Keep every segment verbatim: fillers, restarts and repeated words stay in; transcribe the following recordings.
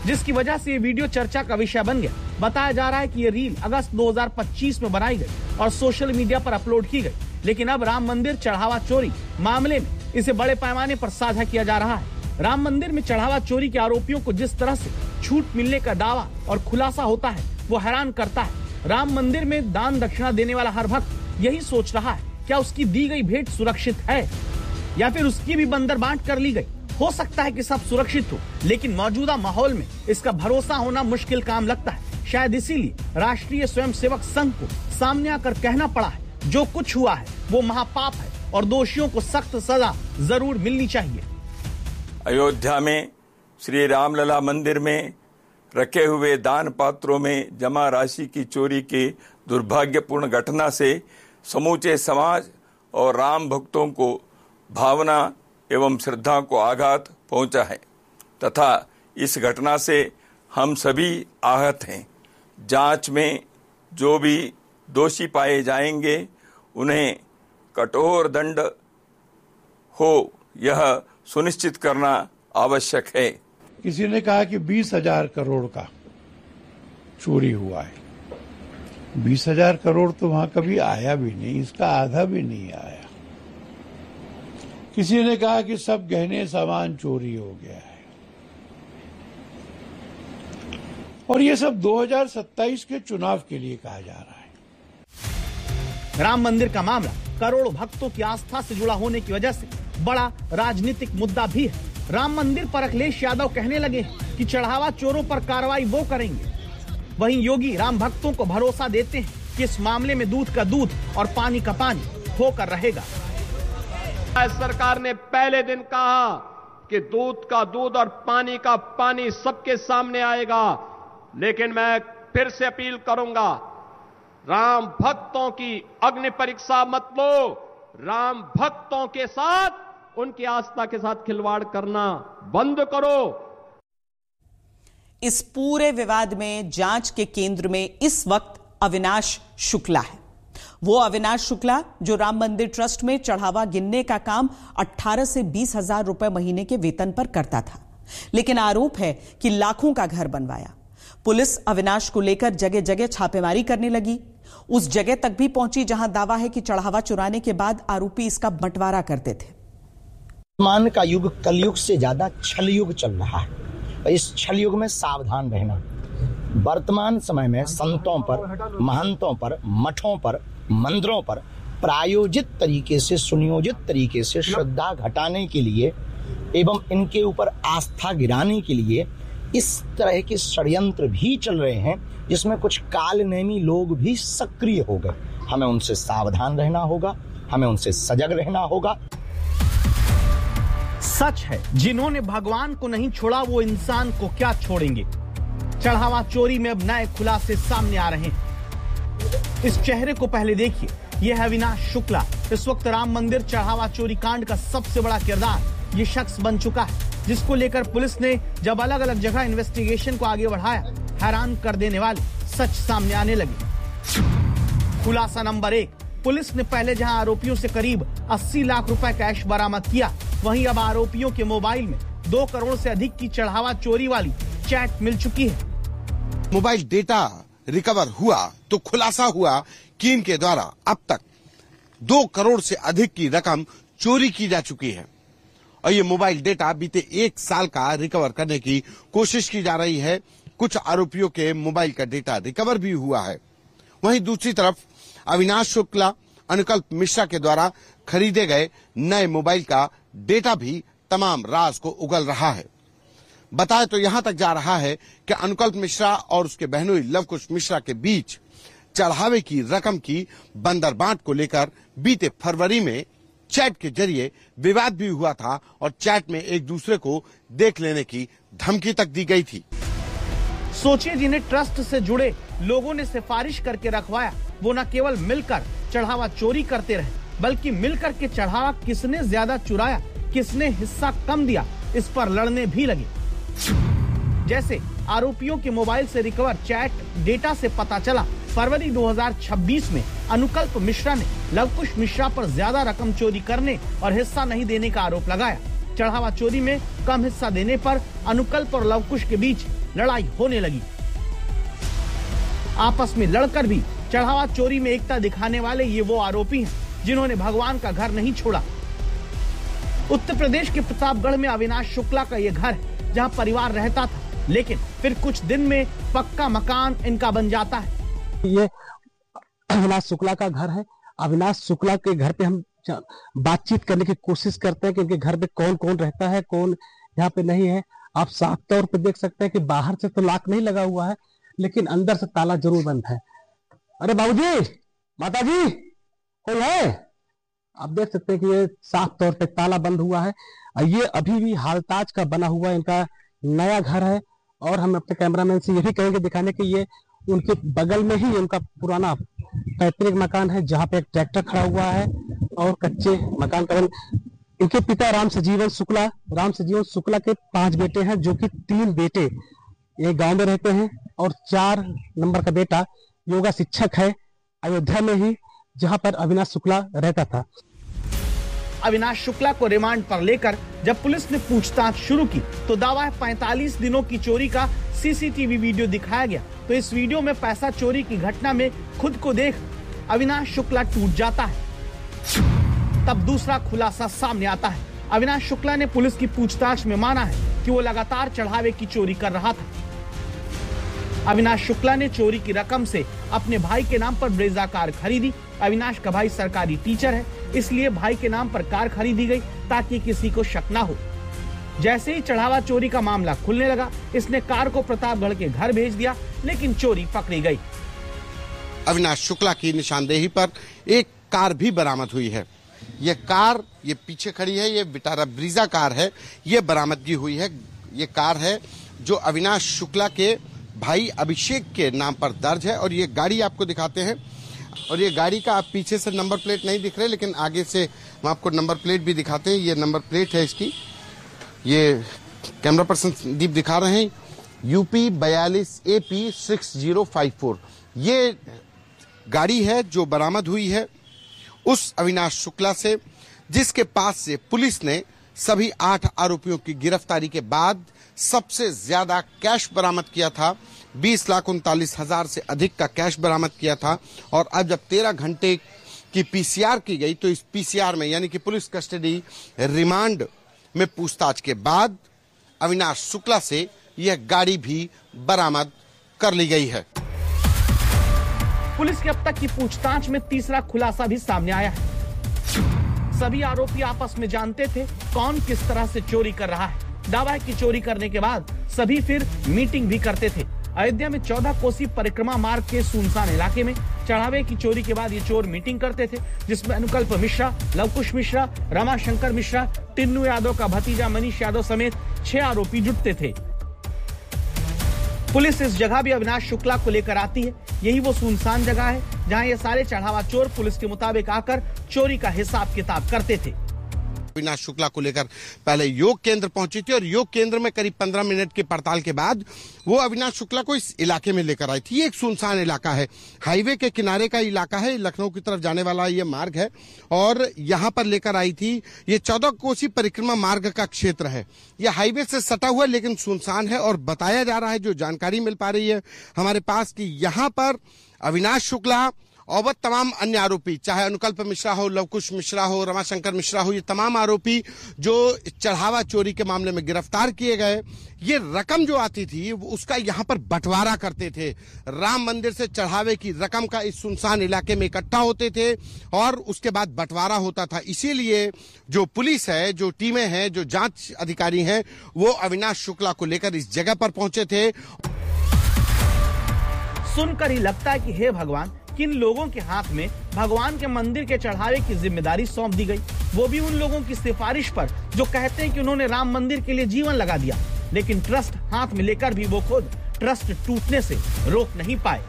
जिसकी वजह से ये वीडियो चर्चा का विषय बन गया। बताया जा रहा है कि ये रील अगस्त दो हज़ार पच्चीस में बनाई गई और सोशल मीडिया पर अपलोड की गई, लेकिन अब राम मंदिर चढ़ावा चोरी मामले में इसे बड़े पैमाने पर साझा किया जा रहा है। राम मंदिर में चढ़ावा चोरी के आरोपियों को जिस तरह से छूट मिलने का दावा और खुलासा होता है वो हैरान करता है। राम मंदिर में दान दक्षिणा देने वाला हर भक्त यही सोच रहा है, क्या उसकी दी गई भेंट सुरक्षित है या फिर उसकी भी बंदर बांट कर ली गई। हो सकता है कि सब सुरक्षित हो, लेकिन मौजूदा माहौल में इसका भरोसा होना मुश्किल काम लगता है। शायद इसीलिए राष्ट्रीय स्वयंसेवक संघ को सामने आकर कहना पड़ा है, जो कुछ हुआ है वो महापाप है और दोषियों को सख्त सजा जरूर मिलनी चाहिए। अयोध्या में श्री रामलला मंदिर में रखे हुए दान पात्रों में जमा राशि की चोरी की दुर्भाग्यपूर्ण घटना से समूचे समाज और राम भक्तों को भावना एवं श्रद्धा को आघात पहुंचा है तथा इस घटना से हम सभी आहत हैं। जांच में जो भी दोषी पाए जाएंगे उन्हें कठोर दंड हो, यह सुनिश्चित करना आवश्यक है। किसी ने कहा कि बीस हजार करोड़ का चोरी हुआ है। बीस हजार करोड़ तो वहां कभी आया भी नहीं, इसका आधा भी नहीं आया। किसी ने कहा कि सब गहने सामान चोरी हो गया है, और ये सब दो हज़ार सत्ताईस के चुनाव के लिए कहा जा रहा है। राम मंदिर का मामला करोड़ों भक्तों की आस्था से जुड़ा होने की वजह से बड़ा राजनीतिक मुद्दा भी है। राम मंदिर पर अखिलेश यादव कहने लगे कि चढ़ावा चोरों पर कार्रवाई वो करेंगे, वहीं योगी राम भक्तों को भरोसा देते हैं कि इस मामले में दूध का दूध और पानी का पानी होकर रहेगा। सरकार ने पहले दिन कहा कि दूध का दूध और पानी का पानी सबके सामने आएगा, लेकिन मैं फिर से अपील करूंगा, राम भक्तों की अग्नि परीक्षा मत लो। राम भक्तों के साथ, उनकी आस्था के साथ खिलवाड़ करना बंद करो। इस पूरे विवाद में जांच के केंद्र में इस वक्त अविनाश शुक्ला है। वो अविनाश शुक्ला जो राम मंदिर ट्रस्ट में चढ़ावा गिनने का काम अठारह से बीस हजार रुपए महीने के वेतन पर करता था, लेकिन आरोप है कि लाखों का घर बनवाया। पुलिस अविनाश को लेकर जगह जगह छापेमारी करने लगी। उस जगह तक भी पहुंची जहां दावा है कि चढ़ावा चुराने के बाद आरोपी इसका बंटवारा करते थे। वर्तमान का युग कलयुग से ज्यादा छल युग चल रहा है। इस छल युग में सावधान रहना। वर्तमान समय में संतों पर, महंतों पर, मठों पर, मंदिरों पर प्रायोजित तरीके से, सुनियोजित तरीके से श्रद्धा घटाने के लिए एवं इनके ऊपर आस्था गिराने के लिए इस तरह के षड्यंत्र भी चल रहे हैं, जिसमें कुछ कालनेमी लोग भी सक्रिय हो गए। हमें उनसे सावधान रहना होगा, हमें उनसे सजग रहना होगा। सच है, जिन्होंने भगवान को नहीं छोड़ा वो इंसान को क्या छोड़ेंगे। चढ़ावा चोरी में अब नए खुलासे सामने आ रहे हैं। इस चेहरे को पहले देखिए, यह है अविनाश शुक्ला। इस वक्त राम मंदिर चढ़ावा चोरी कांड का सबसे बड़ा किरदार ये शख्स बन चुका है, जिसको लेकर पुलिस ने जब अलग अलग जगह इन्वेस्टिगेशन को आगे बढ़ाया, हैरान कर देने वाले सच सामने आने लगे। खुलासा नंबर एक, पुलिस ने पहले जहां आरोपियों से करीब अस्सी लाख रुपए कैश बरामद किया, वहीं अब आरोपियों के मोबाइल में दो करोड़ से अधिक की चढ़ावा चोरी वाली चैट मिल चुकी है। मोबाइल डेटा रिकवर हुआ तो खुलासा हुआ कि इनके द्वारा अब तक दो करोड़ से अधिक की रकम चोरी की जा चुकी है, और ये मोबाइल डेटा बीते एक साल का रिकवर करने की कोशिश की जा रही है। कुछ आरोपियों के मोबाइल का डेटा रिकवर भी हुआ है। वहीं दूसरी तरफ अविनाश शुक्ला, अनुकल्प मिश्रा के द्वारा खरीदे गए नए मोबाइल का डेटा भी तमाम राज को उगल रहा है। बताया तो यहां तक जा रहा है कि अनुकल्प मिश्रा और उसके बहनोई लवकुश मिश्रा के बीच चढ़ावे की रकम की बंदर बांट को लेकर बीते फरवरी में चैट के जरिए विवाद भी हुआ था, और चैट में एक दूसरे को देख लेने की धमकी तक दी गई थी। सोचिए, जिन्हें ट्रस्ट से जुड़े लोगों ने सिफारिश करके रखवाया, वो न केवल मिलकर चढ़ावा चोरी करते रहे, बल्कि मिलकर के चढ़ावा किसने ज्यादा चुराया, किसने हिस्सा कम दिया, इस पर लड़ने भी लगे। जैसे आरोपियों के मोबाइल से रिकवर चैट डेटा से पता चला, फरवरी दो हज़ार छब्बीस में अनुकल्प मिश्रा ने लवकुश मिश्रा पर ज्यादा रकम चोरी करने और हिस्सा नहीं देने का आरोप लगाया। चढ़ावा चोरी में कम हिस्सा देने पर अनुकल्प और लवकुश के बीच लड़ाई होने लगी। आपस में लड़कर भी चढ़ावा चोरी में एकता दिखाने वाले ये वो आरोपी हैं जिन्होंने भगवान का घर नहीं छोड़ा। उत्तर प्रदेश के प्रतापगढ़ में अविनाश शुक्ला का ये घर है जहां परिवार रहता था, लेकिन फिर कुछ दिन में पक्का मकान इनका बन जाता है। ये अविनाश शुक्ला का घर है। अविनाश शुक्ला के घर पे हम बातचीत करने की कोशिश करते हैं कि उनके घर पे कौन कौन रहता है, कौन यहाँ पे नहीं है। आप साफ तौर पे देख सकते हैं कि बाहर से तो लॉक नहीं लगा हुआ है, लेकिन अंदर से ताला जरूर बंद है। अरे बाबूजी, माताजी, कोई है? आप देख सकते हैं कि ये साफ तौर पे ताला बंद हुआ है। ये अभी भी हालताज का बना हुआ इनका नया घर है। और हम अपने कैमरामैन से ये भी कहेंगे दिखाने कि ये उनके बगल में ही उनका पुराना पैतृक मकान है, जहाँ पे एक ट्रैक्टर खड़ा हुआ है और कच्चे मकान का। इनके पिता राम सजीवन शुक्ला राम सजीवन शुक्ला के पांच बेटे हैं, जो कि तीन बेटे एक गांव में रहते हैं और चार नंबर का बेटा योगा शिक्षक है अयोध्या में ही, जहां पर अविनाश शुक्ला रहता था। अविनाश शुक्ला को रिमांड पर लेकर जब पुलिस ने पूछताछ शुरू की तो दावा है पैंतालीस दिनों की चोरी का सीसीटीवी वीडियो दिखाया गया। तो इस वीडियो में पैसा चोरी की घटना में खुद को देख अविनाश शुक्ला टूट जाता है। तब दूसरा खुलासा सामने आता है। अविनाश शुक्ला ने पुलिस की पूछताछ में माना है कि वो लगातार चढ़ावे की चोरी कर रहा था। अविनाश शुक्ला ने चोरी की रकम से अपने भाई के नाम पर ब्रेजा कार खरीदी। अविनाश का भाई सरकारी टीचर है, इसलिए भाई के नाम पर कार खरीदी गई ताकि किसी को शक ना हो। जैसे ही चढ़ावा चोरी का मामला खुलने लगा, इसने कार को प्रतापगढ़ के घर भेज दिया, लेकिन चोरी पकड़ी गई। अविनाश शुक्ला की निशानदेही पर एक कार भी बरामद हुई है। ये कार, ये पीछे खड़ी है, ये विटारा ब्रीजा कार है, ये बरामदगी हुई है। ये कार है जो अविनाश शुक्ला के भाई अभिषेक के नाम पर दर्ज है। और ये गाड़ी आपको दिखाते हैं, और ये गाड़ी का आप पीछे से नंबर प्लेट नहीं दिख रहे, लेकिन आगे से हम आपको नंबर प्लेट भी दिखाते हैं। ये नंबर प्लेट है इसकी, ये कैमरा पर्सन दीप दिखा रहे हैं, यूपी बयालीस A P six zero five four. ये गाड़ी है जो बरामद हुई है उस अविनाश शुक्ला से, जिसके पास से पुलिस ने सभी आठ आरोपियों की गिरफ्तारी के बाद सबसे ज्यादा कैश बरामद किया था। बीस लाख उनतालीस हजार से अधिक का कैश बरामद किया था। और अब जब तेरह घंटे की पीसीआर की गई तो इस पीसीआर में, यानी कि पुलिस कस्टडी रिमांड में पूछताछ के बाद अविनाश शुक्ला से यह गाड़ी भी बरामद कर ली गई है। पुलिस की अब तक की पूछताछ में तीसरा खुलासा भी सामने आया है। सभी आरोपी आपस में जानते थे कौन किस तरह से चोरी कर रहा है। दावा है कि चोरी करने के बाद सभी फिर मीटिंग भी करते थे। अयोध्या में चौदह कोसी परिक्रमा मार्ग के सुनसान इलाके में चढ़ावे की चोरी के बाद ये चोर मीटिंग करते थे, जिसमें अनुकल्प मिश्रा, लवकुश मिश्रा, रमाशंकर मिश्रा, टिन्नू यादव का भतीजा मनीष यादव समेत छह आरोपी जुटते थे। पुलिस इस जगह भी अविनाश शुक्ला को लेकर आती है। यही वो सुनसान जगह है जहां ये सारे चढ़ावा चोर पुलिस के मुताबिक आकर चोरी का हिसाब किताब करते थे। अविनाश शुक्ला को लेकर पहले योग केंद्र पहुंची थी और योग केंद्र में करीब पंद्रह मिनट की पड़ताल के बाद वो अविनाश शुक्ला को इस इलाके में लेकर आई थी। ये एक सुनसान इलाका है, हाईवे के किनारे का इलाका है, लखनऊ की तरफ जाने वाला ये मार्ग है और यहाँ पर लेकर आई थी। ये चौदह कोसी परिक्रमा मार्ग का क्षेत्र है, ये हाईवे से सटा हुआ लेकिन सुनसान है। और बताया जा रहा है, जो जानकारी मिल पा रही है हमारे पास, कि यहाँ पर अविनाश शुक्ला और तमाम अन्य आरोपी, चाहे अनुकल्प मिश्रा हो, लवकुश मिश्रा हो, रमाशंकर मिश्रा हो, ये तमाम आरोपी जो चढ़ावा चोरी के मामले में गिरफ्तार किए गए, ये रकम जो आती थी उसका यहाँ पर बंटवारा करते थे। राम मंदिर से चढ़ावे की रकम का इस सुनसान इलाके में इकट्ठा होते थे और उसके बाद बंटवारा होता था। इसीलिए जो पुलिस है, जो टीमें हैं, जो जांच अधिकारी हैं, वो अविनाश शुक्ला को लेकर इस जगह पर पहुंचे थे। सुनकर ही लगता है कि हे भगवान, किन लोगों के हाथ में भगवान के मंदिर के चढ़ावे की जिम्मेदारी सौंप दी गई, वो भी उन लोगों की सिफारिश पर जो कहते हैं कि उन्होंने राम मंदिर के लिए जीवन लगा दिया, लेकिन ट्रस्ट हाथ में लेकर भी वो खुद ट्रस्ट टूटने से रोक नहीं पाए।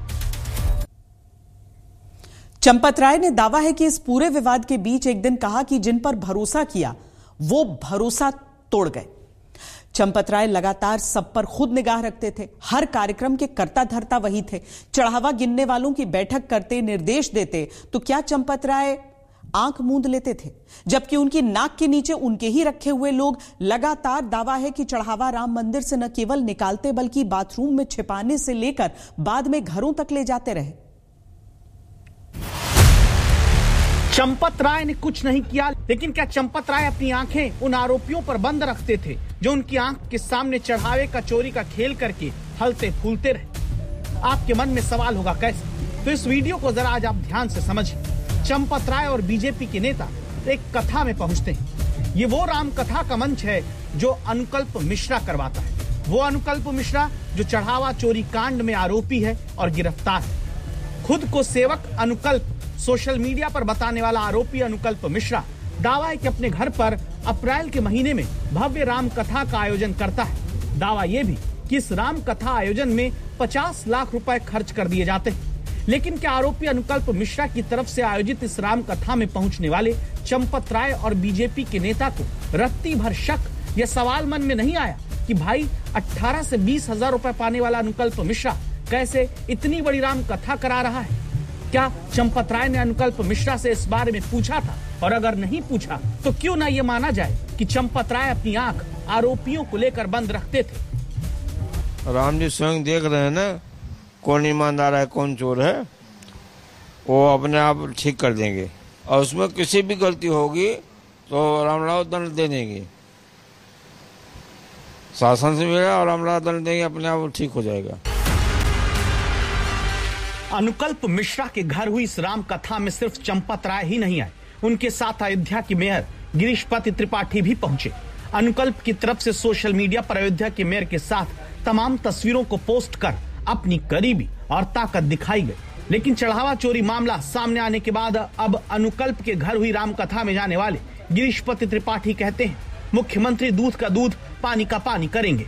चंपत राय ने दावा है कि इस पूरे विवाद के बीच एक दिन कहा कि जिन पर भरोसा किया वो भरोसा तोड़ गए। चंपत राय लगातार सब पर खुद निगाह रखते थे, हर कार्यक्रम के कर्ता धर्ता वही थे। चढ़ावा गिनने वालों की बैठक करते, निर्देश देते। तो क्या चंपत राय आंख मूंद लेते थे, जबकि उनकी नाक के नीचे उनके ही रखे हुए लोग लगातार दावा है कि चढ़ावा राम मंदिर से न केवल निकालते बल्कि बाथरूम में छिपाने से लेकर बाद में घरों तक ले जाते रहे। चंपत राय ने कुछ नहीं किया, लेकिन क्या चंपत राय अपनी आंखें उन आरोपियों पर बंद रखते थे जो उनकी आंख के सामने चढ़ावे का चोरी का खेल करके हलते फूलते रहे? आपके मन में सवाल होगा कैसे? तो इस वीडियो को जरा आज आप ध्यान से समझिए। चंपत राय और बीजेपी के नेता एक कथा में पहुंचते हैं। ये वो राम कथा का मंच है जो अनुकल्प मिश्रा करवाता है। वो अनुकल्प मिश्रा जो चढ़ावा चोरी कांड में आरोपी है और गिरफ्तार है। खुद को सेवक अनुकल्प सोशल मीडिया पर बताने वाला आरोपी अनुकल्प मिश्रा दावा है कि अपने घर पर अप्रैल के महीने में भव्य राम कथा का आयोजन करता है। दावा यह भी कि इस राम कथा आयोजन में पचास लाख रुपए खर्च कर दिए जाते हैं। लेकिन क्या आरोपी अनुकल्प मिश्रा की तरफ से आयोजित इस राम कथा में पहुंचने वाले चंपत राय और बीजेपी के नेता को रत्ती भर शक या सवाल मन में नहीं आया कि भाई अठारह से बीस हजार रुपए पाने वाला अनुकल्प मिश्रा कैसे इतनी बड़ी राम कथा करा रहा है? क्या चंपत राय ने अनुकल्प मिश्रा से इस बारे में पूछा था? और अगर नहीं पूछा तो क्यों ना ये माना जाए कि चंपत राय अपनी आंख आरोपियों को लेकर बंद रखते थे? राम जी स्वयं देख रहे हैं ना कौन ईमानदार है कौन चोर है, वो अपने आप ठीक कर देंगे। और उसमें किसी भी गलती होगी तो रामलाल दंड दे देंगे, शासन से मिलेगा और रामलाल दंड देंगे, अपने आप ठीक हो जाएगा। अनुकल्प मिश्रा के घर हुई इस राम कथा में सिर्फ चंपत राय ही नहीं आए, उनके साथ अयोध्या के मेयर गिरीशपति त्रिपाठी भी पहुंचे। अनुकल्प की तरफ से सोशल मीडिया पर अयोध्या के मेयर के साथ तमाम तस्वीरों को पोस्ट कर अपनी करीबी और ताकत दिखाई गई। लेकिन चढ़ावा चोरी मामला सामने आने के बाद अब अनुकल्प के घर हुई राम कथा में जाने वाले गिरीशपति त्रिपाठी कहते हैं मुख्यमंत्री दूध का दूध पानी का पानी करेंगे।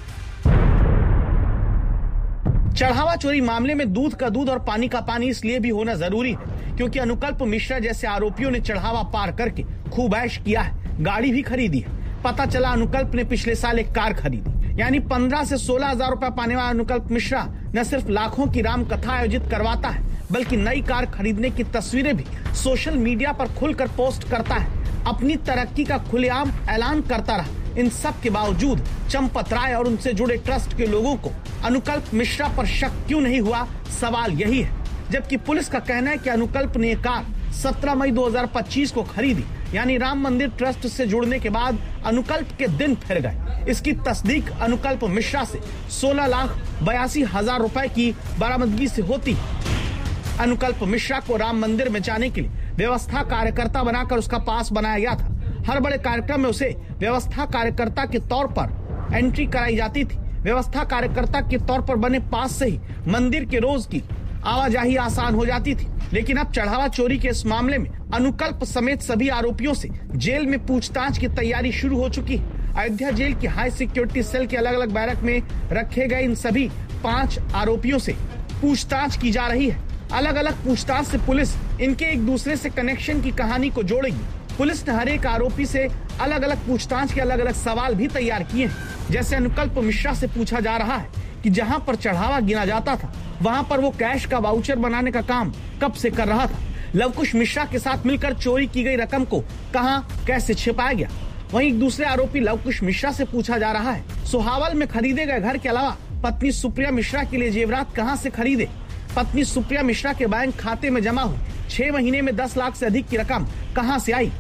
चढ़ावा चोरी मामले में दूध का दूध और पानी का पानी इसलिए भी होना जरूरी है क्योंकि अनुकल्प मिश्रा जैसे आरोपियों ने चढ़ावा पार करके खूब ऐश किया है, गाड़ी भी खरीदी है। पता चला अनुकल्प ने पिछले साल एक कार खरीदी, यानी पंद्रह से सोलह हजार रुपए पाने वाला अनुकल्प मिश्रा न सिर्फ लाखों की राम कथा आयोजित करवाता है बल्कि नई कार खरीदने की तस्वीरें भी सोशल मीडिया पर खुलकर पोस्ट करता है, अपनी तरक्की का खुलेआम ऐलान करता रहा। इन सब के बावजूद चंपत राय और उनसे जुड़े ट्रस्ट के लोगों को अनुकल्प मिश्रा पर शक क्यों नहीं हुआ? सवाल यही है। जबकि पुलिस का कहना है कि अनुकल्प ने कार सत्रह मई दो हजार पच्चीस को खरीदी, यानी राम मंदिर ट्रस्ट से जुड़ने के बाद अनुकल्प के दिन फिर गए। इसकी तस्दीक अनुकल्प मिश्रा से सोलह लाख बयासी हजार रुपए की बरामदगी से होती है। अनुकल्प मिश्रा को राम मंदिर में जाने के लिए व्यवस्था कार्यकर्ता बनाकर उसका पास बनाया गया था। हर बड़े कार्यक्रम में उसे व्यवस्था कार्यकर्ता के तौर पर एंट्री कराई जाती थी। व्यवस्था कार्यकर्ता के तौर पर बने पास से ही मंदिर के रोज की आवाजाही आसान हो जाती थी। लेकिन अब चढ़ावा चोरी के इस मामले में अनुकल्प समेत सभी आरोपियों से जेल में पूछताछ की तैयारी शुरू हो चुकी है। अयोध्या जेल की हाई सिक्योरिटी सेल के अलग अलग बैरक में रखे गए इन सभी पांच आरोपियों से पूछताछ की जा रही है। अलग अलग पूछताछ से पुलिस इनके एक दूसरे से कनेक्शन की कहानी को जोड़ेगी। पुलिस ने हर एक आरोपी से अलग अलग पूछताछ के अलग अलग सवाल भी तैयार किए हैं। जैसे अनुकल्प मिश्रा से पूछा जा रहा है कि जहां पर चढ़ावा गिना जाता था वहां पर वो कैश का वाउचर बनाने का काम कब से कर रहा था? लवकुश मिश्रा के साथ मिलकर चोरी की गई रकम को कहां कैसे छिपाया गया? वहीं एक दूसरे आरोपी लवकुश मिश्रा से पूछा जा रहा है सोहावल में खरीदे गए घर के अलावा पत्नी सुप्रिया मिश्रा के लिए जेवरात कहां से खरीदे? पत्नी सुप्रिया मिश्रा के बैंक खाते में जमा हुई छह महीने में दस लाख से अधिक की रकम कहां से आई?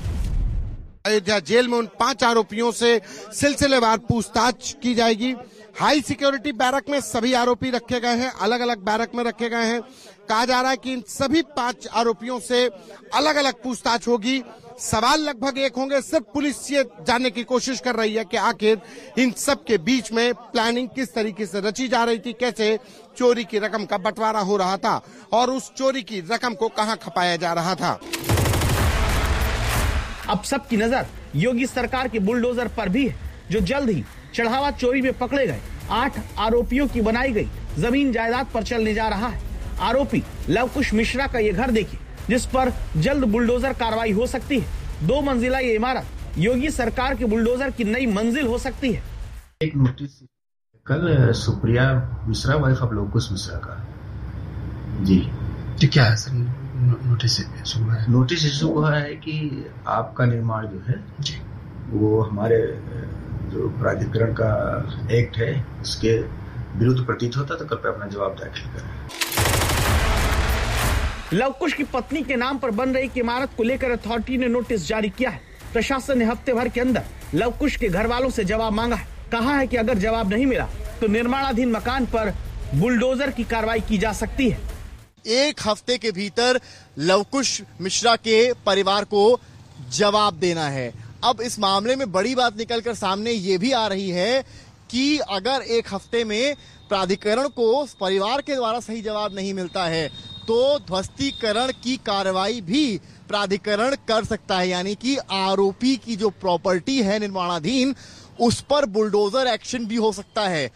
अयोध्या जेल में उन पांच आरोपियों से सिलसिलेवार पूछताछ की जाएगी। हाई सिक्योरिटी बैरक में सभी आरोपी रखे गए हैं, अलग अलग बैरक में रखे गए हैं। कहा जा रहा है कि इन सभी पांच आरोपियों से अलग अलग पूछताछ होगी। सवाल लगभग एक होंगे। सिर्फ पुलिस ये जानने की कोशिश कर रही है कि आखिर इन सब के बीच में प्लानिंग किस तरीके से रची जा रही थी, कैसे चोरी की रकम का बंटवारा हो रहा था और उस चोरी की रकम को कहां खपाया जा रहा था। अब सबकी नजर योगी सरकार के बुलडोजर पर भी है, जो जल्द ही चढ़ावा चोरी में पकड़े गए आठ आरोपियों की बनाई गई जमीन जायदाद पर चलने जा रहा है। आरोपी लवकुश मिश्रा का ये घर देखिए, जिस पर जल्द बुलडोजर कार्रवाई हो सकती है। दो मंजिला ये इमारत योगी सरकार के बुलडोजर की नई मंजिल हो सकती है। एक नोटिस कल सुप्रिया मिश्रा वाइफ ऑफ लवकुश मिश्रा का जी जी क्या है सर? नोटिस इशू हुआ है नोटिस इशू हुआ है कि आपका निर्माण जो है जी वो हमारे जो प्राधिकरण का एक्ट है उसके विरुद्ध प्रतीत होता, तो कृपया अपना जवाब दाखिल करें। लवकुश की पत्नी के नाम पर बन रही इमारत को लेकर अथॉरिटी ने नोटिस जारी किया है। प्रशासन ने हफ्ते भर के अंदर लवकुश के घर वालों से जवाब मांगा है। कहा है कि अगर जवाब नहीं मिला तो निर्माणाधीन मकान पर बुलडोजर की कार्रवाई की जा सकती है। एक हफ्ते के भीतर लवकुश मिश्रा के परिवार को जवाब देना है। अब इस मामले में बड़ी बात निकलकर सामने ये भी आ रही है कि अगर एक हफ्ते में प्राधिकरण को परिवार के द्वारा सही जवाब नहीं मिलता है तो ध्वस्तीकरण की कार्रवाई भी प्राधिकरण कर सकता है, यानी कि आरोपी की जो प्रॉपर्टी है निर्माणाधीन उस पर बुलडोजर एक्शन भी हो सकता है।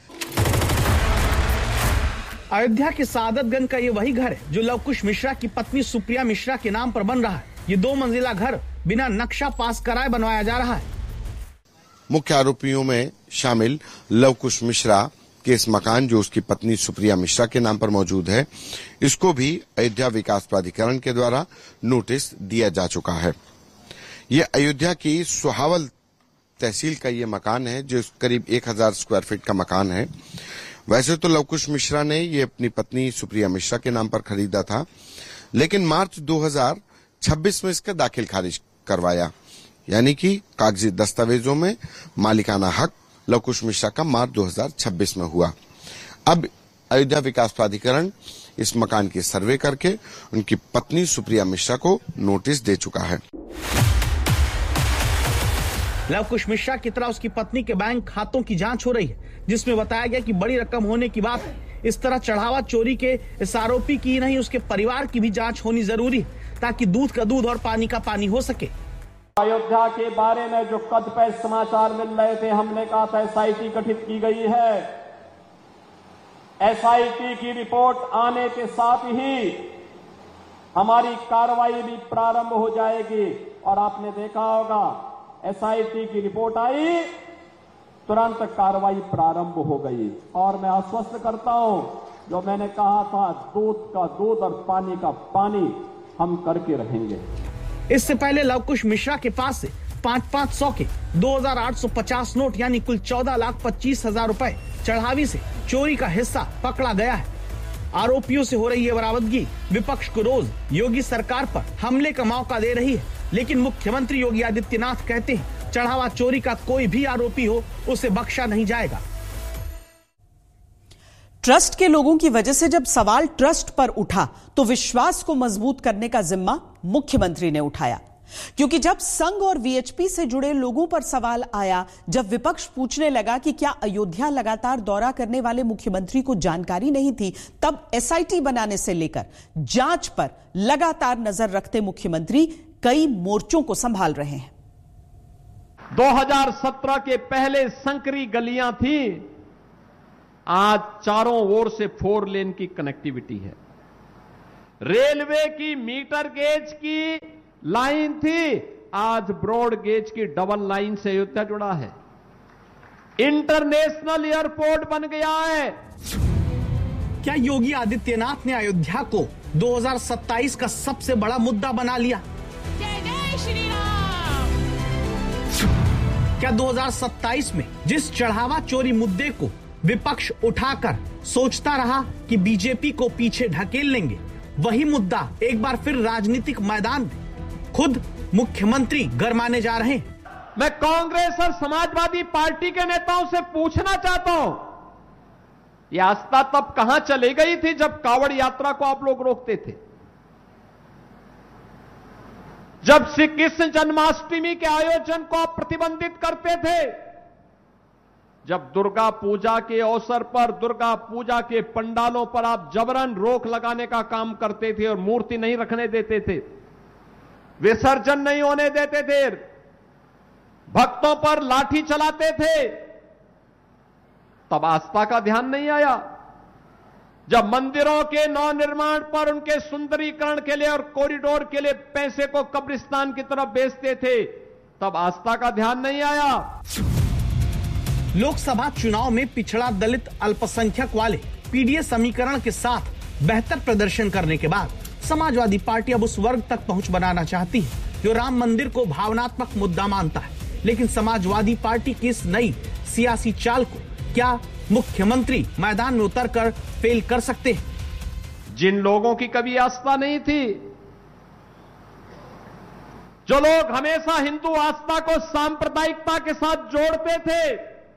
अयोध्या के सादतगंज का ये वही घर है जो लवकुश मिश्रा की पत्नी सुप्रिया मिश्रा के नाम पर बन रहा है। ये दो मंजिला घर बिना नक्शा पास कराए बनवाया जा रहा है। मुख्य आरोपियों में शामिल लवकुश मिश्रा के इस मकान जो उसकी पत्नी सुप्रिया मिश्रा के नाम पर मौजूद है, इसको भी अयोध्या विकास प्राधिकरण के द्वारा नोटिस दिया जा चुका है। ये अयोध्या की सुहावल तहसील का ये मकान है जो करीब एक हजार स्क्वायर फीट का मकान है। वैसे तो लवकुश मिश्रा ने ये अपनी पत्नी सुप्रिया मिश्रा के नाम पर खरीदा था, लेकिन मार्च दो हजार छब्बीस में इसका दाखिल खारिज करवाया, यानी कि कागजी दस्तावेजों में मालिकाना हक लवकुश मिश्रा का मार्च दो हजार छब्बीस में हुआ। अब अयोध्या विकास प्राधिकरण इस मकान की सर्वे करके उनकी पत्नी सुप्रिया मिश्रा को नोटिस दे चुका है। लवकुश मिश्रा की तरह उसकी पत्नी के बैंक खातों की जांच हो रही है, जिसमें बताया गया कि बड़ी रकम होने की बात है। इस तरह चढ़ावा चोरी के इस आरोपी की नहीं उसके परिवार की भी जांच होनी जरूरी है, ताकि दूध का दूध और पानी का पानी हो सके। अयोध्या के बारे में जो कदपे समाचार मिल रहे थे, हमने कहा था एसआईटी गठित की गई है। एसआईटी की रिपोर्ट आने के साथ ही हमारी कार्रवाई भी प्रारंभ हो जाएगी। और आपने देखा होगा एसआईटी की रिपोर्ट आई, तुरंत कार्रवाई प्रारंभ हो गई। और मैं आश्वस्त करता हूं, जो मैंने कहा था दूध का दूध और पानी का पानी हम करके रहेंगे। इससे पहले लवकुश मिश्रा के पास से पाँच पाँच सौ के दो हजार आठ सौ पचास नोट यानी कुल चौदह लाख पच्चीस हजार रूपए चढ़ावी से चोरी का हिस्सा पकड़ा गया है। आरोपियों से हो रही है बरामदगी विपक्ष को रोज योगी सरकार पर हमले का मौका दे रही है, लेकिन मुख्यमंत्री योगी आदित्यनाथ कहते हैं चढ़ावा चोरी का कोई भी आरोपी हो उसे बख्शा नहीं जाएगा। ट्रस्ट के लोगों की वजह से जब सवाल ट्रस्ट पर उठा तो विश्वास को मजबूत करने का जिम्मा मुख्यमंत्री ने उठाया, क्योंकि जब संघ और वीएचपी से जुड़े लोगों पर सवाल आया, जब विपक्ष पूछने लगा कि क्या अयोध्या लगातार दौरा करने वाले मुख्यमंत्री को जानकारी नहीं थी, तब एसआईटी बनाने से लेकर जांच पर लगातार नजर रखते मुख्यमंत्री कई मोर्चों को संभाल रहे हैं। दो हजार सत्रह के पहले संकरी गलियां थी, आज चारों ओर से फोर लेन की कनेक्टिविटी है। रेलवे की मीटर गेज की लाइन थी, आज ब्रॉड गेज की डबल लाइन से अयोध्या जुड़ा है। इंटरनेशनल एयरपोर्ट बन गया है। क्या योगी आदित्यनाथ ने अयोध्या को दो हजार सत्ताईस का सबसे बड़ा मुद्दा बना लिया? जय जय श्री राम। क्या दो हजार सत्ताईस में जिस चढ़ावा चोरी मुद्दे को विपक्ष उठाकर सोचता रहा कि बीजेपी को पीछे ढकेल लेंगे, वही मुद्दा एक बार फिर राजनीतिक मैदान में खुद मुख्यमंत्री गरमाने जा रहे हैं? मैं कांग्रेस और समाजवादी पार्टी के नेताओं से पूछना चाहता हूं, यह आस्था तब कहां चली गई थी जब कावड़ यात्रा को आप लोग रोकते थे, जब श्री कृष्ण जन्माष्टमी के आयोजन को आप प्रतिबंधित करते थे, जब दुर्गा पूजा के अवसर पर दुर्गा पूजा के पंडालों पर आप जबरन रोक लगाने का काम करते थे और मूर्ति नहीं रखने देते थे, विसर्जन नहीं होने देते थे, भक्तों पर लाठी चलाते थे, तब आस्था का ध्यान नहीं आया। जब मंदिरों के नवनिर्माण पर उनके सुंदरीकरण के लिए और कॉरिडोर के लिए पैसे को कब्रिस्तान की तरफ बेचते थे, तब आस्था का ध्यान नहीं आया। लोकसभा चुनाव में पिछड़ा दलित अल्पसंख्यक वाले पीडीए समीकरण के साथ बेहतर प्रदर्शन करने के बाद समाजवादी पार्टी अब उस वर्ग तक पहुंच बनाना चाहती है जो राम मंदिर को भावनात्मक मुद्दा मानता है। लेकिन समाजवादी पार्टी की इस नई सियासी चाल को क्या मुख्यमंत्री मैदान में उतरकर फेल कर सकते हैं? जिन लोगों की कभी आस्था नहीं थी, जो लोग हमेशा हिंदू आस्था को सांप्रदायिकता के साथ जोड़ते थे,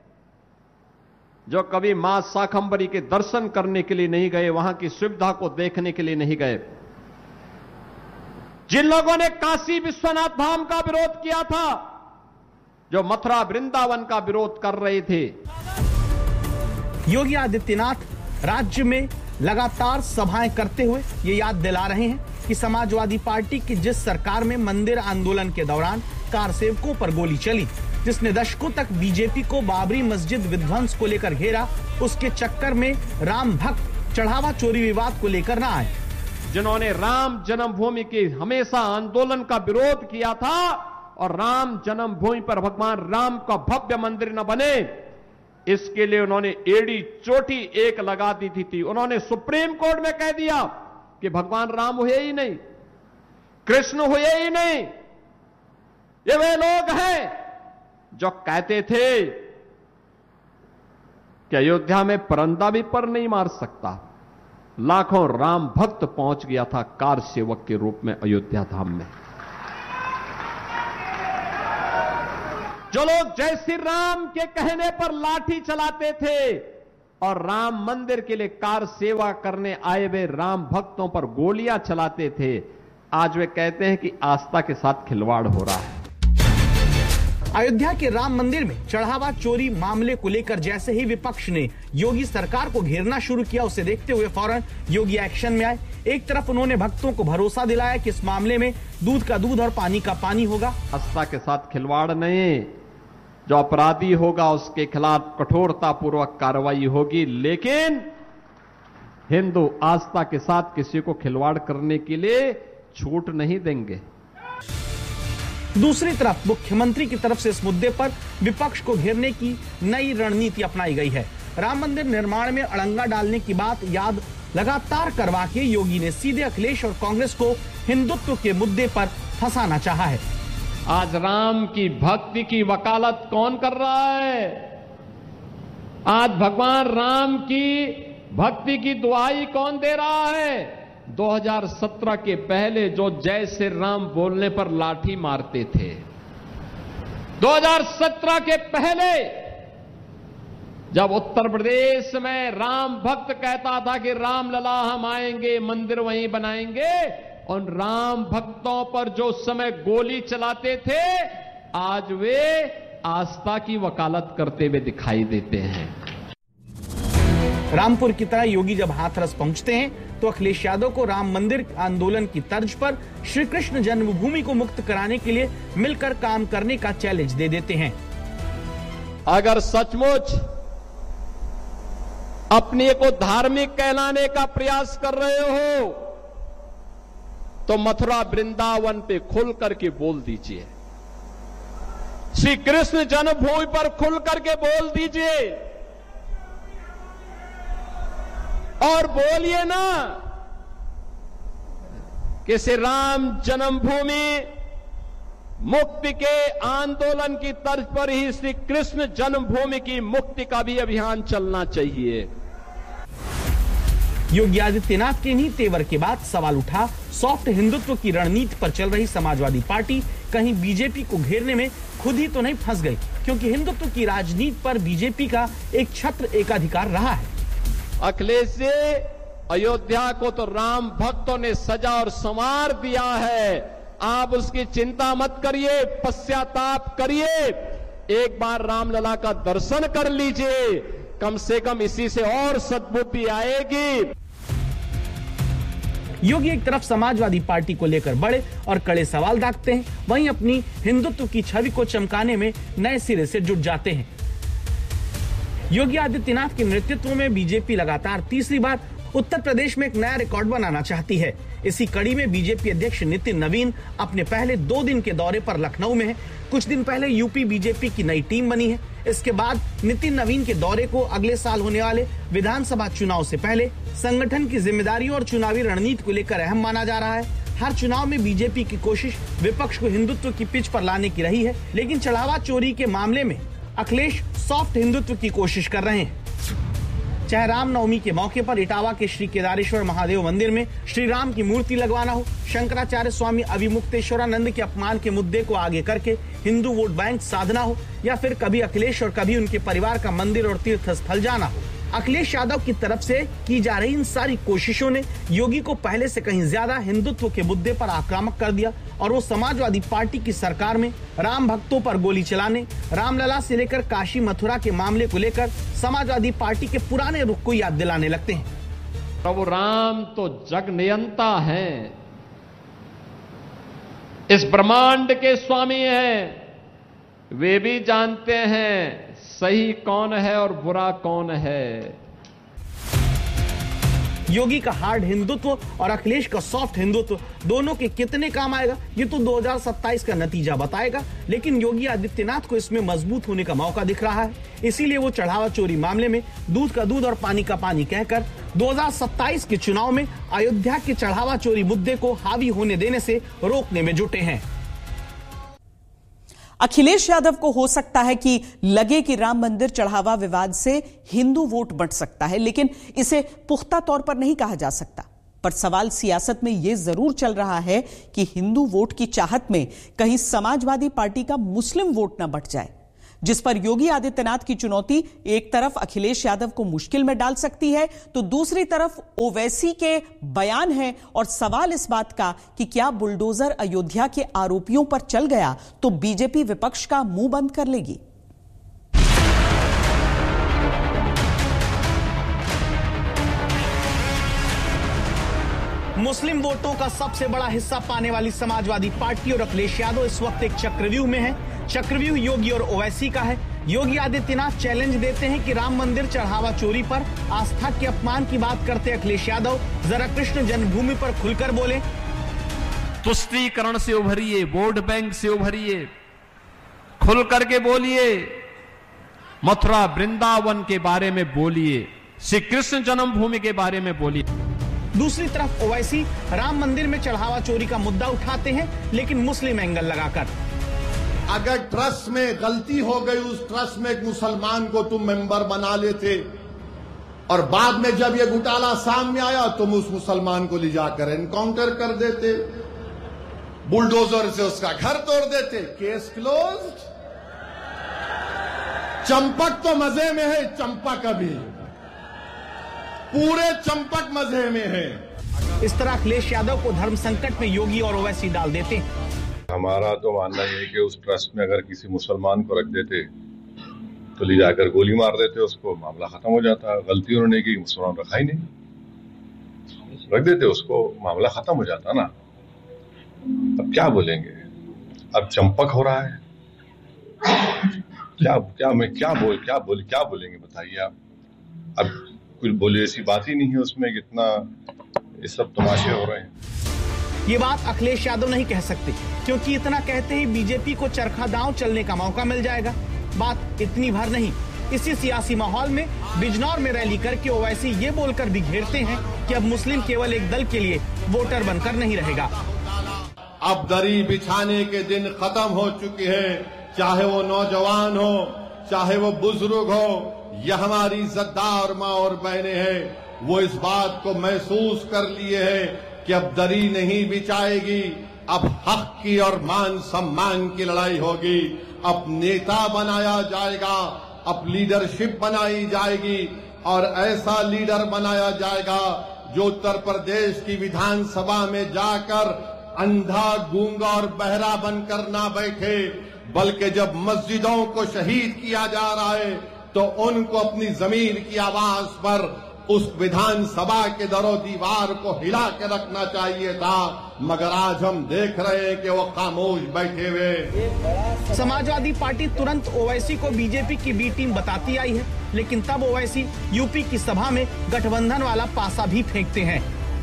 जो कभी मां शाकंभरी के दर्शन करने के लिए नहीं गए, वहां की सुविधा को देखने के लिए नहीं गए, जिन लोगों ने काशी विश्वनाथ धाम का विरोध किया था, जो मथुरा वृंदावन का विरोध कर रहे थे। योगी आदित्यनाथ राज्य में लगातार सभाएं करते हुए ये याद दिला रहे हैं कि समाजवादी पार्टी की जिस सरकार में मंदिर आंदोलन के दौरान कार सेवकों पर गोली चली, जिसने दशकों तक बीजेपी को बाबरी मस्जिद विध्वंस को लेकर घेरा, उसके चक्कर में राम भक्त चढ़ावा चोरी विवाद को लेकर न आए। जिन्होंने राम जन्मभूमि के हमेशा आंदोलन का विरोध किया था और राम जन्मभूमि पर भगवान राम का भव्य मंदिर न बने, इसके लिए उन्होंने एड़ी चोटी एक लगा दी थी, थी। उन्होंने सुप्रीम कोर्ट में कह दिया कि भगवान राम हुए ही नहीं, कृष्ण हुए ही नहीं। ये वे लोग हैं जो कहते थे कि अयोध्या में परंदा भी पर नहीं मार सकता। लाखों राम भक्त पहुंच गया था कार सेवक के रूप में अयोध्या धाम में। जो लोग जय श्री राम के कहने पर लाठी चलाते थे और राम मंदिर के लिए कार सेवा करने आए हुए राम भक्तों पर गोलियां चलाते थे, आज वे कहते हैं कि आस्था के साथ खिलवाड़ हो रहा है। अयोध्या के राम मंदिर में चढ़ावा चोरी मामले को लेकर जैसे ही विपक्ष ने योगी सरकार को घेरना शुरू किया, उसे देखते हुए फौरन योगी एक्शन में आए। एक तरफ उन्होंने भक्तों को भरोसा दिलाया कि इस मामले में दूध का दूध और पानी का पानी होगा। आस्था के साथ खिलवाड़ नहीं, जो अपराधी होगा उसके खिलाफ कठोरता पूर्वक कार्रवाई होगी, लेकिन हिंदू आस्था के साथ किसी को खिलवाड़ करने के लिए छूट नहीं देंगे। दूसरी तरफ मुख्यमंत्री की तरफ से इस मुद्दे पर विपक्ष को घेरने की नई रणनीति अपनाई गई है। राम मंदिर निर्माण में अड़ंगा डालने की बात याद लगातार करवा के योगी ने सीधे अखिलेश और कांग्रेस को हिंदुत्व के मुद्दे पर फंसाना चाहा है। आज राम की भक्ति की वकालत कौन कर रहा है? आज भगवान राम की भक्ति की दुहाई कौन दे रहा है? दो हज़ार सत्रह के पहले जो जय श्री राम बोलने पर लाठी मारते थे, दो हज़ार सत्रह के पहले जब उत्तर प्रदेश में राम भक्त कहता था कि राम लला हम आएंगे, मंदिर वहीं बनाएंगे, उन राम भक्तों पर जो समय गोली चलाते थे, आज वे आस्था की वकालत करते हुए दिखाई देते हैं। रामपुर की तरह योगी जब हाथरस पहुंचते हैं तो अखिलेश यादव को राम मंदिर आंदोलन की तर्ज पर श्री कृष्ण जन्मभूमि को मुक्त कराने के लिए मिलकर काम करने का चैलेंज दे देते हैं। अगर सचमुच अपने को धार्मिक कहलाने का प्रयास कर रहे हो तो मथुरा वृंदावन पे खुल करके बोल दीजिए, श्री कृष्ण जन्मभूमि पर खुल करके बोल दीजिए और बोलिए ना कि श्री राम जन्मभूमि मुक्ति के आंदोलन की तर्ज पर ही श्री कृष्ण जन्मभूमि की मुक्ति का भी अभियान चलना चाहिए। योगी आदित्यनाथ के इन्हीं तेवर के बाद सवाल उठा, सॉफ्ट हिंदुत्व की रणनीति पर चल रही समाजवादी पार्टी कहीं बीजेपी को घेरने में खुद ही तो नहीं फंस गई, क्योंकि हिंदुत्व की राजनीति पर बीजेपी का एक छत्र एकाधिकार रहा है। अखिलेश जी, अयोध्या को तो राम भक्तों ने सजा और संवार दिया है, आप उसकी चिंता मत करिए, पश्चाताप करिए, एक बार रामलला का दर्शन कर लीजिए, कम से कम इसी से और सद्बुद्धि आएगी। योगी एक तरफ समाजवादी पार्टी को लेकर बड़े और कड़े सवाल दागते हैं, वहीं अपनी हिंदुत्व की छवि को चमकाने में नए सिरे से जुट जाते हैं। योगी आदित्यनाथ के नेतृत्व में बीजेपी लगातार तीसरी बार उत्तर प्रदेश में एक नया रिकॉर्ड बनाना चाहती है। इसी कड़ी में बीजेपी अध्यक्ष नितिन नवीन अपने पहले दो दिन के दौरे पर लखनऊ में है। कुछ दिन पहले यूपी बीजेपी की नई टीम बनी है। इसके बाद नितिन नवीन के दौरे को अगले साल होने वाले विधानसभा चुनाव से पहले संगठन की जिम्मेदारियों और चुनावी रणनीति को लेकर अहम माना जा रहा है। हर चुनाव में बीजेपी की कोशिश विपक्ष को हिंदुत्व की पिच पर लाने की रही है, लेकिन चढ़ावा चोरी के मामले में अखिलेश सॉफ्ट हिंदुत्व की कोशिश कर रहे हैं। चाहे रामनवमी के मौके पर इटावा के श्री केदारेश्वर महादेव मंदिर में श्री राम की मूर्ति लगवाना हो, शंकराचार्य स्वामी अभिमुक्तेश्वरानंद के अपमान के मुद्दे को आगे करके हिंदू वोट बैंक साधना हो, या फिर कभी अखिलेश और कभी उनके परिवार का मंदिर और तीर्थ स्थल जाना हो, अखिलेश यादव की तरफ से की जा रही इन सारी कोशिशों ने योगी को पहले से कहीं ज्यादा हिंदुत्व के मुद्दे पर आक्रामक कर दिया और वो समाजवादी पार्टी की सरकार में राम भक्तों पर गोली चलाने, रामलला से लेकर काशी मथुरा के मामले को लेकर समाजवादी पार्टी के पुराने रुख को याद दिलाने लगते हैं। प्रभु राम तो जग नियंता हैं, इस ब्रह्मांड के स्वामी हैं। वे भी जानते हैं सही कौन है और बुरा कौन है। योगी का हार्ड हिंदुत्व और अखिलेश का सॉफ्ट हिंदुत्व दोनों के कितने काम आएगा ये तो दो हज़ार सत्ताईस का नतीजा बताएगा, लेकिन योगी आदित्यनाथ को इसमें मजबूत होने का मौका दिख रहा है। इसीलिए वो चढ़ावा चोरी मामले में दूध का दूध और पानी का पानी कहकर दो हज़ार सत्ताईस के चुनाव में अयोध्या के चढ़ावा चोरी मुद्दे को हावी होने देने से रोकने में जुटे हैं। अखिलेश यादव को हो सकता है कि लगे कि राम मंदिर चढ़ावा विवाद से हिंदू वोट बढ़ सकता है, लेकिन इसे पुख्ता तौर पर नहीं कहा जा सकता। पर सवाल सियासत में यह जरूर चल रहा है कि हिंदू वोट की चाहत में कहीं समाजवादी पार्टी का मुस्लिम वोट न बढ़ जाए, जिस पर योगी आदित्यनाथ की चुनौती एक तरफ अखिलेश यादव को मुश्किल में डाल सकती है, तो दूसरी तरफ ओवैसी के बयान है और सवाल इस बात का कि क्या बुलडोजर अयोध्या के आरोपियों पर चल गया तो बीजेपी विपक्ष का मुंह बंद कर लेगी। मुस्लिम वोटों का सबसे बड़ा हिस्सा पाने वाली समाजवादी पार्टी और अखिलेश यादव इस वक्त एक चक्रव्यूह में है। चक्रव्यूह योगी और ओवैसी का है। योगी आदित्यनाथ चैलेंज देते हैं कि राम मंदिर चढ़ावा चोरी पर आस्था के अपमान की बात करते अखिलेश यादव जरा कृष्ण जन्मभूमि पर खुलकर बोले। तुष्टीकरण से उभरिए, वोट बैंक से उभरिए, खुल करके बोलिए, मथुरा वृंदावन के बारे में बोलिए, श्री कृष्ण जन्मभूमि के बारे में बोलिए। दूसरी तरफ ओवैसी राम मंदिर में चढ़ावा चोरी का मुद्दा उठाते हैं, लेकिन मुस्लिम एंगल लगाकर। अगर ट्रस्ट में गलती हो गई, उस ट्रस्ट में एक मुसलमान को तुम मेंबर बना लेते और बाद में जब ये घोटाला सामने आया तुम उस मुसलमान को ले जाकर एनकाउंटर कर देते, बुलडोजर से उसका घर तोड़ देते, केस क्लोज्ड। चंपक तो मजे में है, चंपक अभी पूरे चंपक मजे में है। इस तरह अखिलेश यादव को धर्म संकट में योगी और ओवैसी डाल देते हैं। हमारा तो मानना यह है कि उस ट्रस्ट में अगर किसी मुसलमान को रख देते तो ले जाकर गोली मार देते, उसको मामला खत्म हो जाता। गलती उन्होंने की, मुसलमान रखा ही नहीं, रख देते उसको, मामला खत्म हो जाता ना। अब क्या बोलेंगे, अब चंपक हो रहा है, क्या क्या मैं क्या बोल क्या बोल क्या बोलेंगे बताइए आप। अब कुछ बोले ऐसी बात ही नहीं है उसमें, कितना ये सब तमाशे हो रहे हैं। ये बात अखिलेश यादव नहीं कह सकते, क्योंकि इतना कहते ही बीजेपी को चरखा दांव चलने का मौका मिल जाएगा। बात इतनी भर नहीं। इसी सियासी माहौल में बिजनौर में रैली करके ओवैसी ये बोलकर भी घेरते हैं कि अब मुस्लिम केवल एक दल के लिए वोटर बनकर नहीं रहेगा। अब दरी बिछाने के दिन खत्म हो चुके हैं, चाहे वो नौजवान हो, चाहे वो बुजुर्ग हो, यह हमारी इज्जतदार माँ और बहनें हैं, वो इस बात को महसूस कर लिए हैं कि अब दरी नहीं बिछाएगी, अब हक की और मान सम्मान की लड़ाई होगी। अब नेता बनाया जाएगा, अब लीडरशिप बनाई जाएगी और ऐसा लीडर बनाया जाएगा जो उत्तर प्रदेश की विधानसभा में जाकर अंधा, गूंगा और बहरा बनकर ना बैठे, बल्कि जब मस्जिदों को शहीद किया जा रहा है तो उनको अपनी जमीन की आवाज पर उस विधानसभा के दरो दीवार को हिला के रखना चाहिए था, मगर आज हम देख रहे हैं कि वो खामोश बैठे हुए। समाजवादी पार्टी तुरंत ओवैसी को बीजेपी की बी टीम बताती आई है, लेकिन तब ओवैसी यूपी की सभा में गठबंधन वाला पासा भी फेंकते हैं।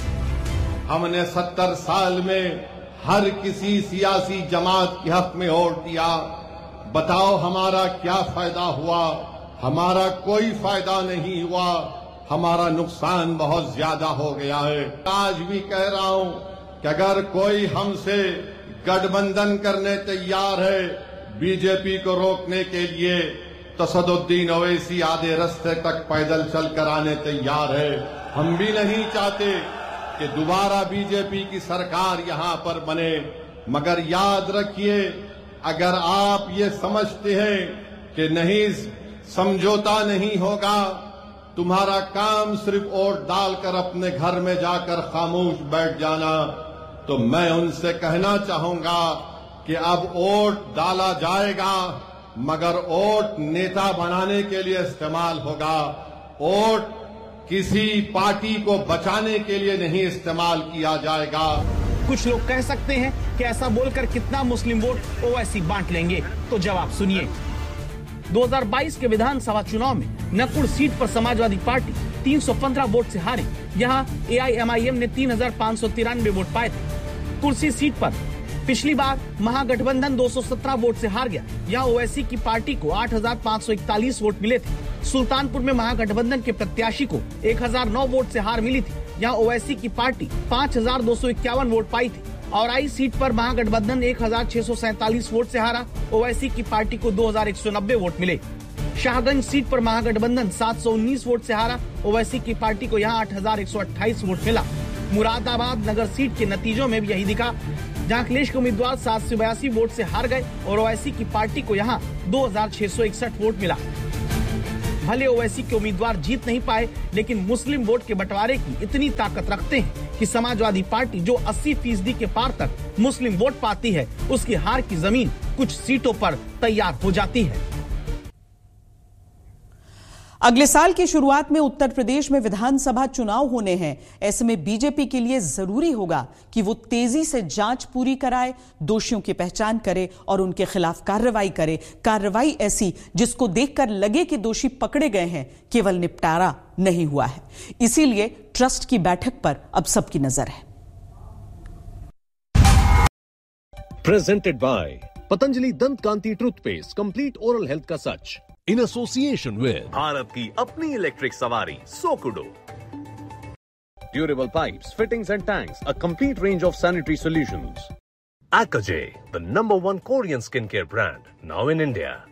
हमने सत्तर साल में हर किसी सियासी जमात के हक में वोट दिया, बताओ हमारा क्या फायदा हुआ? हमारा कोई फायदा नहीं हुआ, हमारा नुकसान बहुत ज्यादा हो गया है। आज भी कह रहा हूं कि अगर कोई हमसे गठबंधन करने तैयार है बीजेपी को रोकने के लिए, तो सदुद्दीन ओवैसी आधे रास्ते तक पैदल चलकर आने तैयार है। हम भी नहीं चाहते कि दोबारा बीजेपी की सरकार यहां पर बने, मगर याद रखिए, अगर आप ये समझते हैं कि नहीं समझौता नहीं होगा, तुम्हारा काम सिर्फ वोट डालकर अपने घर में जाकर खामोश बैठ जाना, तो मैं उनसे कहना चाहूंगा कि अब वोट डाला जाएगा, मगर वोट नेता बनाने के लिए इस्तेमाल होगा। वोट किसी पार्टी को बचाने के लिए नहीं इस्तेमाल किया जाएगा। कुछ लोग कह सकते हैं कि ऐसा बोलकर कितना मुस्लिम वोट ओवैसी बांट लेंगे, तो जवाब सुनिए। दो हज़ार बाईस के विधानसभा चुनाव में नकुड़ सीट पर समाजवादी पार्टी तीन सौ पंद्रह वोट से हारी। यहां ए आई एम आई एम ने तीन हजार पाँच सौ तिरानवे वोट पाए थे। कुर्सी सीट पर पिछली बार महागठबंधन दो सौ सत्रह वोट से हार गया। यहाँ ओवैसी की पार्टी को आठ हजार पाँच सौ इकतालीस वोट मिले थे। सुल्तानपुर में महागठबंधन के प्रत्याशी को एक हजार नौ वोट से हार मिली थी। यहाँ ओवैसी की पार्टी पाँच हजार दो सौ इक्यावन वोट पाई थी। और आई सीट पर महागठबंधन एक हजार छह सौ सैंतालीस वोट से हारा। ओवैसी की पार्टी को दो हजार एक सौ नब्बे वोट मिले। शाहगंज सीट पर महागठबंधन सात सौ उन्नीस वोट से हारा। ओवैसी की पार्टी को यहाँ आठ हजार एक सौ अट्ठाईस वोट मिला। मुरादाबाद नगर सीट के नतीजों में भी यही दिखा, जहाँ अखिलेश के उम्मीदवार सात सौ बयासी वोट से हार गए और ओवैसी की पार्टी को यहाँ दो हजार छह सौ इकसठ वोट मिला। भले ओवैसी के उम्मीदवार जीत नहीं पाए, लेकिन मुस्लिम वोट के बंटवारे की इतनी ताकत रखते हैं कि समाजवादी पार्टी जो अस्सी फीसदी के पार तक मुस्लिम वोट पाती है, उसकी हार की जमीन कुछ सीटों पर तैयार हो जाती है। अगले साल की शुरुआत में उत्तर प्रदेश में विधानसभा चुनाव होने हैं। ऐसे में बीजेपी के लिए जरूरी होगा कि वो तेजी से जांच पूरी कराए, दोषियों की पहचान करे और उनके खिलाफ कार्रवाई करे। कार्रवाई ऐसी जिसको देखकर लगे कि दोषी पकड़े गए हैं, केवल निपटारा नहीं हुआ है। इसीलिए ट्रस्ट की बैठक पर अब सबकी नजर है। प्रेजेंटेड बाय पतंजलि दंत कांति टूथपेस्ट, कंप्लीट ओरल हेल्थ का सच, इन एसोसिएशन विद भारत की अपनी इलेक्ट्रिक सवारी सोकुडो। Durable pipes, fittings and tanks, a complete range of sanitary solutions. Akaje, the number one Korean skincare brand, now in India.